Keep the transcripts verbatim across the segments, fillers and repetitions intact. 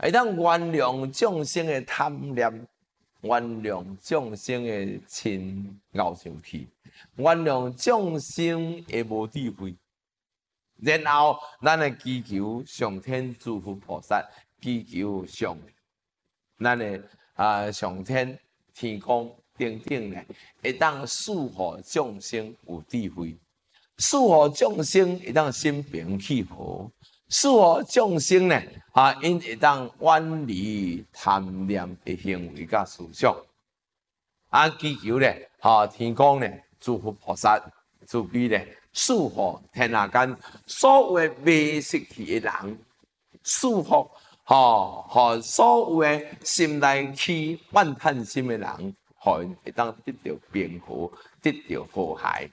会当原谅众生的贪念，原谅众生的亲咬上去，原谅众生的无智慧。然后，咱来祈求上天诸佛菩萨，祈求上咱的啊上天天公等等咧，会当赐予众生有智慧，赐予众生会当心平气和，赐予众生呢啊因会当远离贪念的行为甲思想。啊，祈求咧，啊天公咧，诸佛菩萨慈悲咧。赐福天下间所有未失去的人，赐福吼，和所有的心内起怨叹心的人，互因会当得到平和，得到和谐。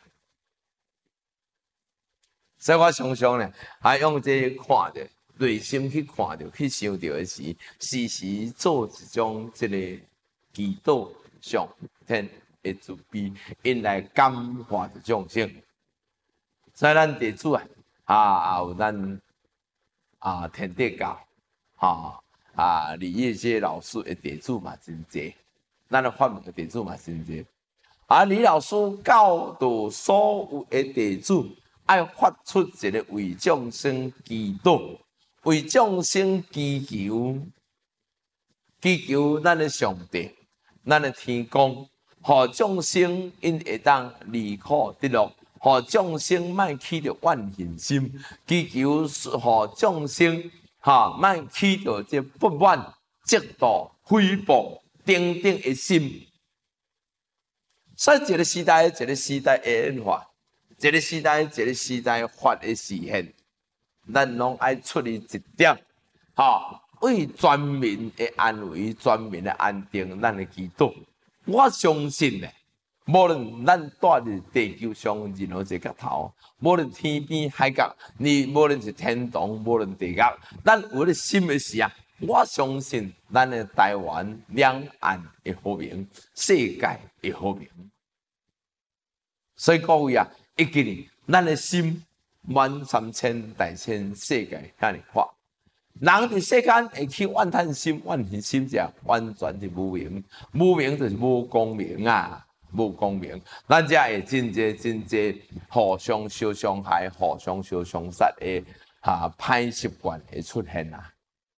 所以我常常咧，还用这看着内心去看着，去想着的时，时时做一种这个祈祷上天的慈悲，因来感化着众生。所以咱地主啊，啊有咱啊天地教，哈啊李业些老师的地主嘛真济，咱的法门的地主嘛真济。啊李老师教导所有的地主，爱发出一个为众生祈祷，为众生祈求，祈求咱的上帝，咱的天公，互众生因会当离苦得乐。互众生莫起着怨恨心，祈求互众生哈莫起着这不满、嫉妒、诽谤等等的心。所以一个时代，一个时代的演化，一个时代，一个时代法的实现，咱拢爱出于一点，哈，为全民的安危、全民的安定，咱的祈祷。我相信咧。无论咱住伫地球上任何一个角头，无论天边海角，你无论是天堂，无论地狱，咱有咧心的时啊，我相信咱的台湾两岸会和平，世界会和平。所以各位啊，一记呢，咱的心满三千大千世界遐尼宽，人伫世间会起怨叹心、怨恨心者，完全是无明，无明就是无光明啊。无公平，咱才会真济真济互相相伤害、互相相伤杀的哈歹习惯会出现啊！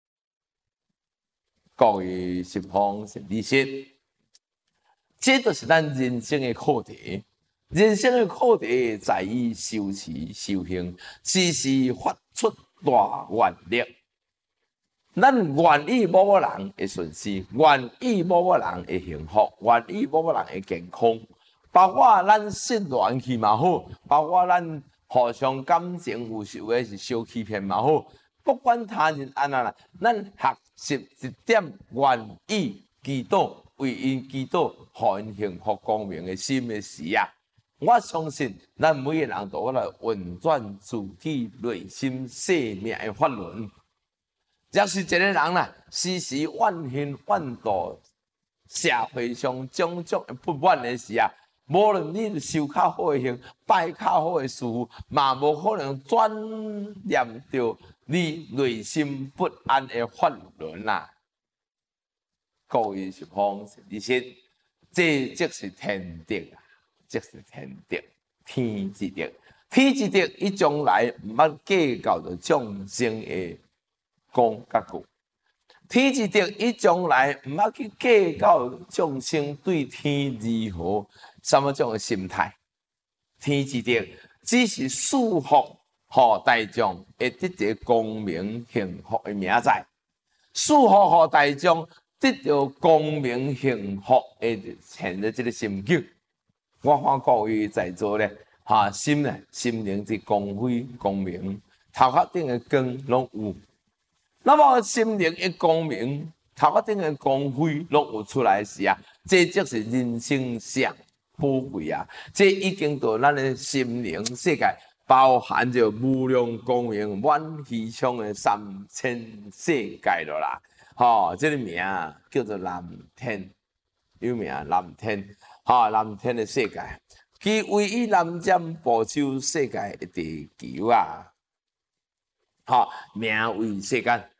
各位十方善知识，这就是咱人生的课题。人生的课题在于修持修行，时时发出大愿力。咱愿意某某人会顺遂，愿意某某人会幸福，愿意某某人会健康，包括咱失恋去嘛好，包括咱互相感情有时有是小欺骗嘛好，不管他人安怎啦，咱学习一点愿意祈祷，为因祈祷，互因幸福光明的心的时啊，我相信咱每个人都来运转自己内心生命的法轮。若是一个人啦，时时怨恨怨妒社会上种种的不满的时啊，无论你修较好的行，拜较好的事，嘛无可能转念到你内心不安的法轮啦。各位是方你说，这即是天德啊，即是天德，天之德，天之德，伊将来毋捌计较着众生的。讲甲句，天之德，伊将来毋捌去计较众生对天如何什么种的心态。天之德，只是祝福互大众会得一个光明幸福的名在，祝福互大众得到光明幸福的现在这个心境。我看各位在座咧，哈心咧，心灵之光辉光明，头壳顶的光拢有。那么心灵的光明，头壳顶的光辉拢有出来时啊，这就是人生上宝贵啊！这已经到咱的心灵世界，包含着无量光明、满虚空的三千世界了啦。吼、哦，这个名叫做蓝天，有名蓝天，吼、哦，蓝天的世界，其位于南瞻部洲世界的地球啊，吼、哦，名为世间。